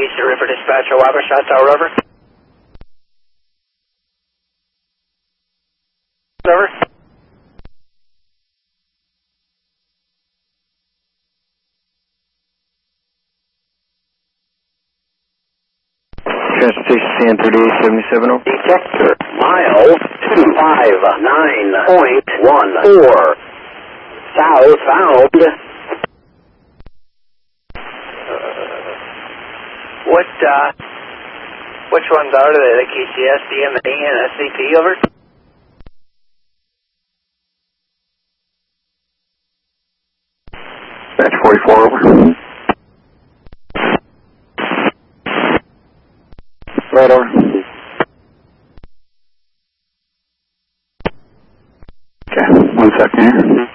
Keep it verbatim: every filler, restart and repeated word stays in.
Casey River Dispatcher, Weber, Shot Tower, River. River. Transportation C N thirty-eight seventy-seven, over. Detector, mile two five nine point one four. Southbound. What, uh, which ones are they? The K C S, D M A, and S C P, over? Batch forty-four, over. Right, over. Okay, one second here.